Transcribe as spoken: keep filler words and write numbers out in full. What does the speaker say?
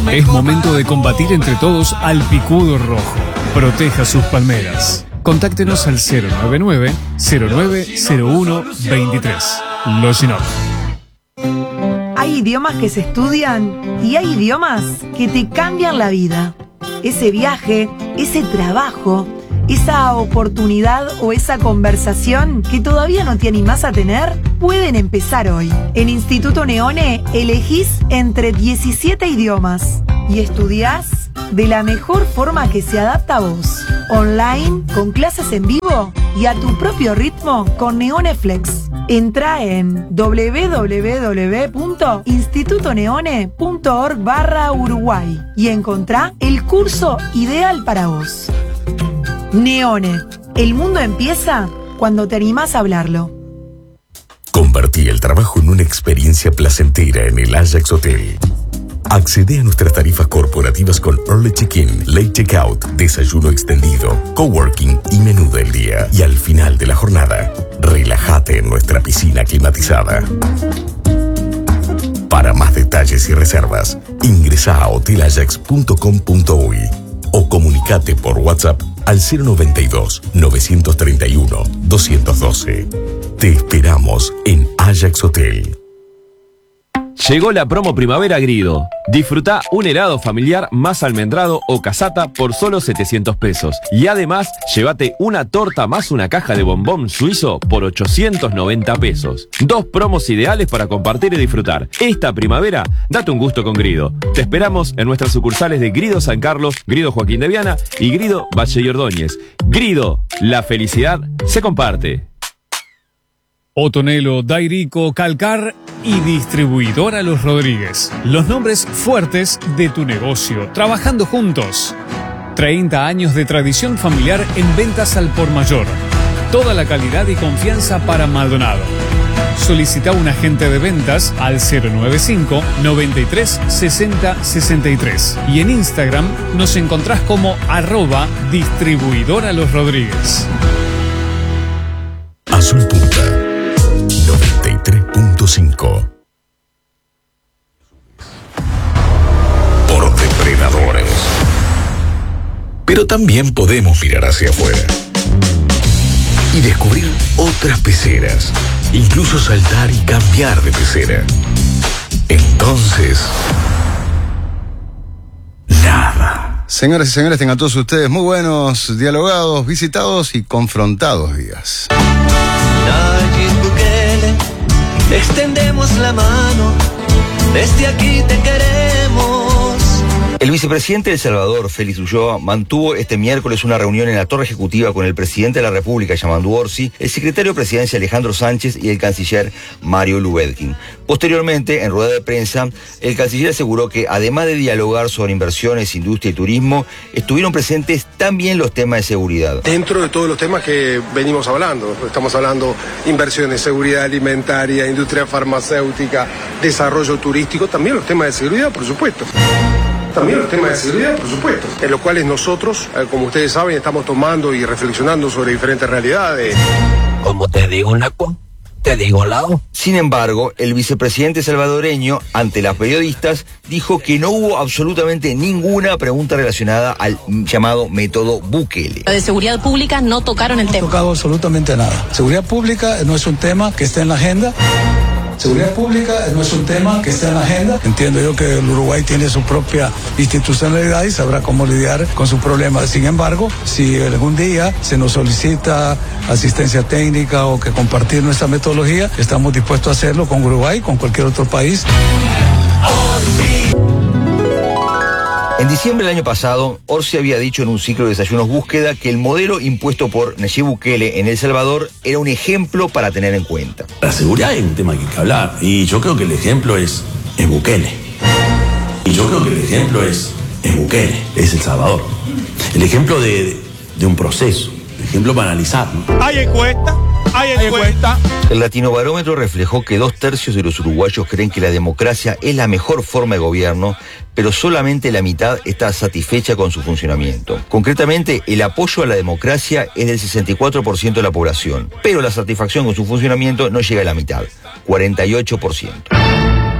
Es momento de combatir entre todos al picudo rojo. Proteja sus palmeras. Contáctenos al cero nueve nueve, cero nueve cero uno, veintitrés. Loginov. Hay idiomas que se estudian y hay idiomas que te cambian la vida. Ese viaje, ese trabajo, esa oportunidad o esa conversación que todavía no te animás a tener, pueden empezar hoy. En Instituto Neone elegís entre diecisiete idiomas y estudiás de la mejor forma que se adapta a vos. Online, con clases en vivo y a tu propio ritmo con NeoneFlex. Entra en doble u doble u doble u punto instituto neone punto org barra Uruguay y encontrá el curso ideal para vos. Neone, el mundo empieza cuando te animás a hablarlo. Convertí el trabajo en una experiencia placentera en el Ajax Hotel. Accede a nuestras tarifas corporativas con Early Check-in, Late Checkout, desayuno extendido, coworking y menú del día. Y al final de la jornada, relájate en nuestra piscina climatizada. Para más detalles y reservas, ingresa a hotel ajax punto com punto uy o comunicate por WhatsApp al cero noventa y dos, novecientos treinta y uno, doscientos doce. Te esperamos en Ajax Hotel. Llegó la promo Primavera Grido. Disfruta un helado familiar más almendrado o casata por solo setecientos pesos. Y además, llévate una torta más una caja de bombón suizo por ochocientos noventa pesos. Dos promos ideales para compartir y disfrutar. Esta primavera, date un gusto con Grido. Te esperamos en nuestras sucursales de Grido San Carlos, Grido Joaquín de Viana y Grido Valle y Ordóñez. Grido, la felicidad se comparte. Otonelo, Dairico, Calcar y Distribuidora Los Rodríguez. Los nombres fuertes de tu negocio, trabajando juntos. treinta años de tradición familiar en ventas al por mayor. Toda la calidad y confianza para Maldonado. Solicita un agente de ventas al cero noventa y cinco, noventa y tres, sesenta, sesenta y tres. Y en Instagram nos encontrás como arroba Distribuidora Los Rodríguez. Azul Punta noventa y tres punto cinco. Por depredadores. Pero también podemos mirar hacia afuera y descubrir otras peceras, incluso saltar y cambiar de pecera. Entonces, nada. Señoras y señores, tengan todos ustedes muy buenos, dialogados, visitados y confrontados días. Nayib Bukele, extendemos la mano, desde aquí te queremos. El vicepresidente de El Salvador, Félix Ulloa, mantuvo este miércoles una reunión en la Torre Ejecutiva con el presidente de la República, Yamandu Orsi, el secretario de Presidencia, Alejandro Sánchez, y el canciller Mario Lubetkin. Posteriormente, en rueda de prensa, el canciller aseguró que, además de dialogar sobre inversiones, industria y turismo, estuvieron presentes también los temas de seguridad. Dentro de todos los temas que venimos hablando, estamos hablando inversiones, seguridad alimentaria, industria farmacéutica, desarrollo turístico, también los temas de seguridad, por supuesto. También los temas de seguridad, por supuesto, en los cuales nosotros, como ustedes saben, estamos tomando y reflexionando sobre diferentes realidades. Como te digo, Naco, te digo lado. Sin embargo, el vicepresidente salvadoreño, ante las periodistas, dijo que no hubo absolutamente ninguna pregunta relacionada al llamado método Bukele. De seguridad pública no tocaron el tema. No tocado absolutamente nada. Seguridad pública no es un tema que esté en la agenda. Seguridad pública no es un tema que está en la agenda. Entiendo yo que el Uruguay tiene su propia institucionalidad y sabrá cómo lidiar con sus problemas. Sin embargo, si algún día se nos solicita asistencia técnica o que compartir nuestra metodología, estamos dispuestos a hacerlo con Uruguay, con cualquier otro país. En diciembre del año pasado, Orsi había dicho en un ciclo de desayunos búsqueda que el modelo impuesto por Nayib Bukele en El Salvador era un ejemplo para tener en cuenta. La seguridad es un tema que hay que hablar y yo creo que el ejemplo es, es Bukele. Y yo creo que el ejemplo es, es Bukele, es El Salvador. El ejemplo de, de un proceso, el ejemplo para analizar, ¿no? Hay encuesta. Hay encuesta. El Latinobarómetro reflejó que dos tercios de los uruguayos creen que la democracia es la mejor forma de gobierno, pero solamente la mitad está satisfecha con su funcionamiento. Concretamente, el apoyo a la democracia es del sesenta y cuatro por ciento de la población, pero la satisfacción con su funcionamiento no llega a la mitad, cuarenta y ocho por ciento.